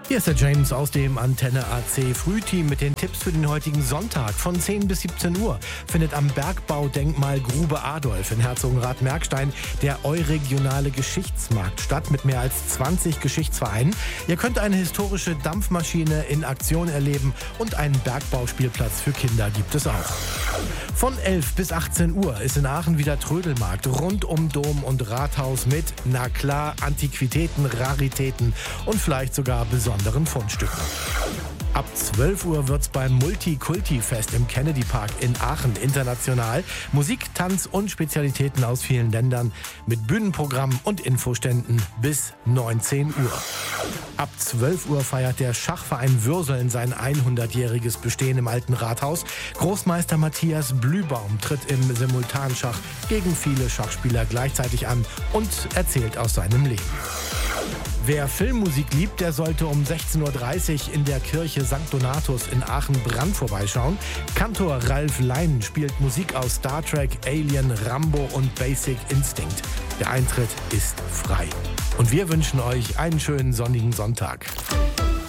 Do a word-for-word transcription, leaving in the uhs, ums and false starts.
Hier ist der James aus dem Antenne A C Frühteam mit den Tipps für den heutigen Sonntag. Von zehn bis siebzehn Uhr findet am Bergbaudenkmal Grube Adolf in Herzogenrath-Merkstein der Euregionale Geschichtsmarkt statt mit mehr als zwanzig Geschichtsvereinen. Ihr könnt eine historische Dampfmaschine in Aktion erleben und einen Bergbauspielplatz für Kinder gibt es auch. Von elf bis achtzehn Uhr ist in Aachen wieder Trödelmarkt rund um Dom und Rathaus mit, na klar, Antiquitäten, Raritäten und vielleicht sogar besonderen Fundstücken. Ab zwölf Uhr wird's beim Multikulti-Fest im Kennedy Park in Aachen international. Musik, Tanz und Spezialitäten aus vielen Ländern mit Bühnenprogramm und Infoständen bis neunzehn Uhr. Ab zwölf Uhr feiert der Schachverein Würseln sein hundertjähriges Bestehen im Alten Rathaus. Großmeister Matthias Blühbaum tritt im Simultanschach gegen viele Schachspieler gleichzeitig an und erzählt aus seinem Leben. Wer Filmmusik liebt, der sollte um sechzehn Uhr dreißig in der Kirche Sankt Donatus in Aachen-Brand vorbeischauen. Kantor Ralf Leinen spielt Musik aus Star Trek, Alien, Rambo und Basic Instinct. Der Eintritt ist frei. Und wir wünschen euch einen schönen sonnigen Sonntag.